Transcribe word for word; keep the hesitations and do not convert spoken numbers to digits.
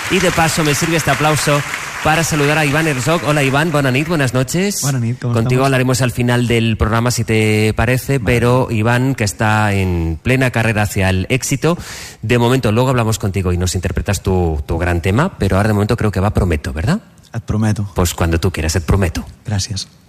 Y de paso me sirve este aplauso para saludar a Iván Herzog. Hola Iván, buenas noches, buenas noches. Buenas noches, ¿cómo Contigo estamos? hablaremos al final del programa si te parece, vale. Pero Iván, que está en plena carrera hacia el éxito, de momento luego hablamos contigo y nos interpretas tu, tu gran tema, pero ahora de momento creo que va Prometo, ¿verdad? Et prometo. Pues cuando tú quieras, et prometo. Gràcies.